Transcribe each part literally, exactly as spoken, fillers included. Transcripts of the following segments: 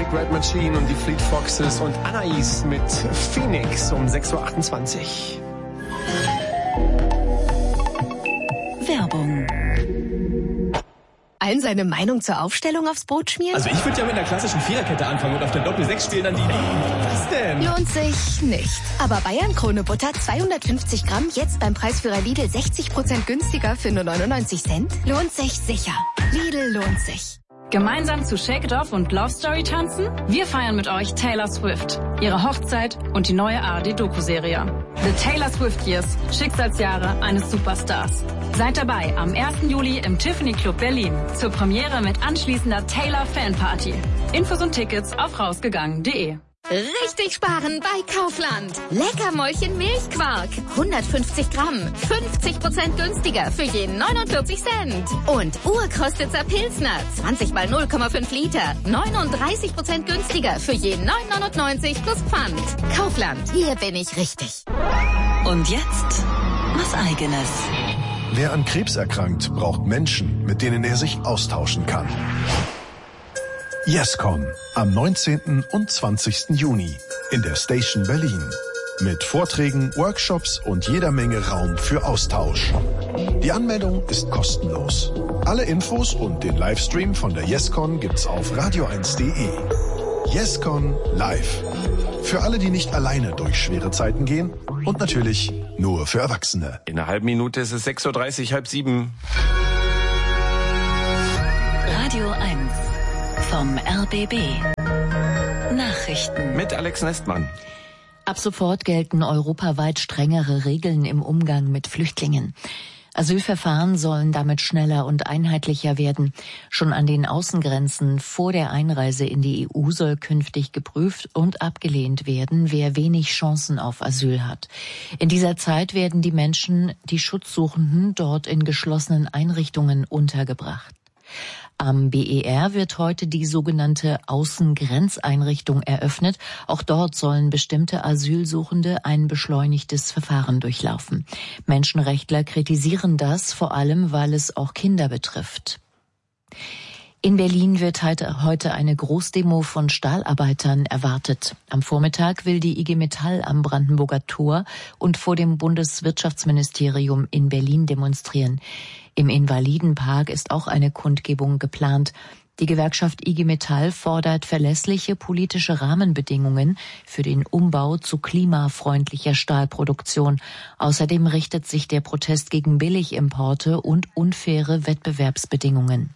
Great Machine und die Fleet Foxes und Anais mit Phoenix um sechs Uhr achtundzwanzig. Werbung. Allen seine Meinung zur Aufstellung aufs Brot schmieren? Also ich würde ja mit einer klassischen Viererkette anfangen und auf der Doppel sechs spielen dann die... Was denn? Lohnt sich nicht. Aber Bayern Krone Butter zweihundertfünfzig Gramm jetzt beim Preisführer Lidl sechzig Prozent günstiger für nur neunundneunzig Cent? Lohnt sich sicher. Lidl lohnt sich. Gemeinsam zu Shake It Off und Love Story tanzen? Wir feiern mit euch Taylor Swift, ihre Hochzeit und die neue A R D-Doku-Serie. The Taylor Swift Years, Schicksalsjahre eines Superstars. Seid dabei am ersten Juli im Tiffany Club Berlin zur Premiere mit anschließender Taylor Fanparty. Infos und Tickets auf rausgegangen punkt de. Richtig sparen bei Kaufland. Leckermäulchen Milchquark. hundertfünfzig Gramm. fünfzig Prozent günstiger für jeden neunundvierzig Cent. Und Urkostitzer Pilsner. zwanzig mal null Komma fünf Liter. neununddreißig Prozent günstiger für jeden neun neunundneunzig plus Pfand. Kaufland. Hier bin ich richtig. Und jetzt was Eigenes. Wer an Krebs erkrankt, braucht Menschen, mit denen er sich austauschen kann. YesCon am neunzehnten und zwanzigsten Juni in der Station Berlin. Mit Vorträgen, Workshops und jeder Menge Raum für Austausch. Die Anmeldung ist kostenlos. Alle Infos und den Livestream von der YesCon gibt's auf radio eins punkt de. YesCon live. Für alle, die nicht alleine durch schwere Zeiten gehen und natürlich nur für Erwachsene. In einer halben Minute ist es sechs Uhr dreißig, halb sieben. Radio eins vom R B B. Nachrichten. Mit Alex Nestmann. Ab sofort gelten europaweit strengere Regeln im Umgang mit Flüchtlingen. Asylverfahren sollen damit schneller und einheitlicher werden. Schon an den Außengrenzen vor der Einreise in die E U soll künftig geprüft und abgelehnt werden, wer wenig Chancen auf Asyl hat. In dieser Zeit werden die Menschen, die Schutzsuchenden, dort in geschlossenen Einrichtungen untergebracht. Am B E R wird heute die sogenannte Außengrenzeinrichtung eröffnet. Auch dort sollen bestimmte Asylsuchende ein beschleunigtes Verfahren durchlaufen. Menschenrechtler kritisieren das, vor allem weil es auch Kinder betrifft. In Berlin wird heute eine Großdemo von Stahlarbeitern erwartet. Am Vormittag will die I G Metall am Brandenburger Tor und vor dem Bundeswirtschaftsministerium in Berlin demonstrieren. Im Invalidenpark ist auch eine Kundgebung geplant. Die Gewerkschaft I G Metall fordert verlässliche politische Rahmenbedingungen für den Umbau zu klimafreundlicher Stahlproduktion. Außerdem richtet sich der Protest gegen Billigimporte und unfaire Wettbewerbsbedingungen.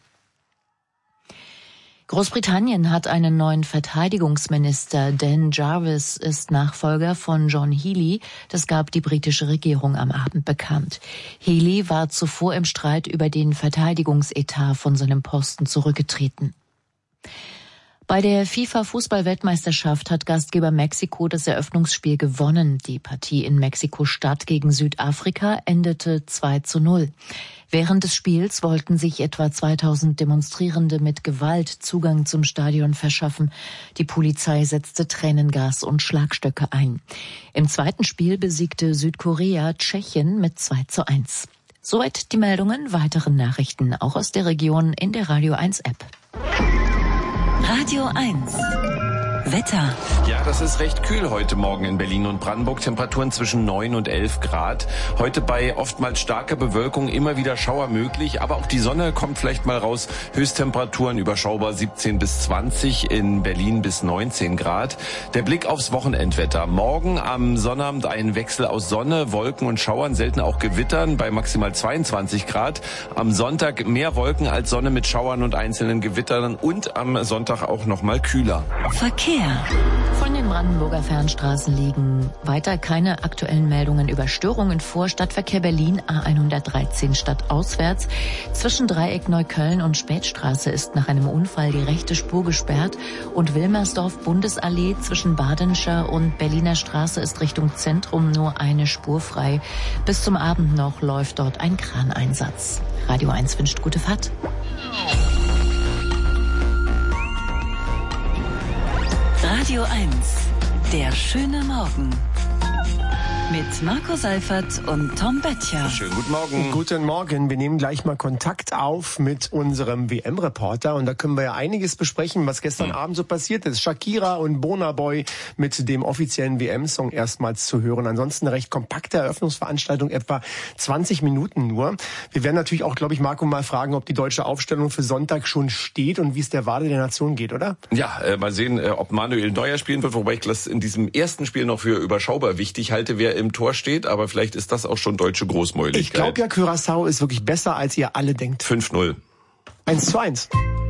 Großbritannien hat einen neuen Verteidigungsminister. Dan Jarvis ist Nachfolger von John Healey. Das gab die britische Regierung am Abend bekannt. Healey war zuvor im Streit über den Verteidigungsetat von seinem Posten zurückgetreten. Bei der FIFA-Fußball-Weltmeisterschaft hat Gastgeber Mexiko das Eröffnungsspiel gewonnen. Die Partie in Mexiko-Stadt gegen Südafrika endete zwei zu null. Während des Spiels wollten sich etwa zweitausend Demonstrierende mit Gewalt Zugang zum Stadion verschaffen. Die Polizei setzte Tränengas und Schlagstöcke ein. Im zweiten Spiel besiegte Südkorea Tschechien mit zwei zu eins. Soweit die Meldungen. Weitere Nachrichten auch aus der Region in der Radio eins App. Radio eins. Wetter. Ja, das ist recht kühl heute Morgen in Berlin und Brandenburg. Temperaturen zwischen neun und elf Grad. Heute bei oftmals starker Bewölkung immer wieder Schauer möglich, aber auch die Sonne kommt vielleicht mal raus. Höchsttemperaturen überschaubar siebzehn bis zwanzig, in Berlin bis neunzehn Grad. Der Blick aufs Wochenendwetter. Morgen am Sonnabend ein Wechsel aus Sonne, Wolken und Schauern, selten auch Gewittern bei maximal zweiundzwanzig Grad. Am Sonntag mehr Wolken als Sonne mit Schauern und einzelnen Gewittern und am Sonntag auch noch mal kühler. Verkehr. Von den Brandenburger Fernstraßen liegen weiter keine aktuellen Meldungen über Störungen vor. Stadtverkehr Berlin A hundertdreizehn stadtauswärts. Zwischen Dreieck Neukölln und Spätstraße ist nach einem Unfall die rechte Spur gesperrt und Wilmersdorf Bundesallee zwischen Badenscher und Berliner Straße ist Richtung Zentrum nur eine Spur frei. Bis zum Abend noch läuft dort ein Kraneinsatz. Radio eins wünscht gute Fahrt. Radio eins, der schöne Morgen. Mit Marco Seifert und Tom Böttcher. Schönen guten Morgen. Guten Morgen. Wir nehmen gleich mal Kontakt auf mit unserem W M-Reporter. Und da können wir ja einiges besprechen, was gestern hm. Abend so passiert ist. Shakira und Burna Boy mit dem offiziellen W M-Song erstmals zu hören. Ansonsten eine recht kompakte Eröffnungsveranstaltung, etwa zwanzig Minuten nur. Wir werden natürlich auch, glaube ich, Marco mal fragen, ob die deutsche Aufstellung für Sonntag schon steht und wie es der Wade der Nation geht, oder? Ja, äh, mal sehen, äh, ob Manuel Neuer spielen wird, wobei ich das in diesem ersten Spiel noch für überschaubar wichtig halte, wer im Tor steht, aber vielleicht ist das auch schon deutsche Großmäuligkeit. Ich glaube ja, Curaçao ist wirklich besser, als ihr alle denkt. fünf null. eins zu eins.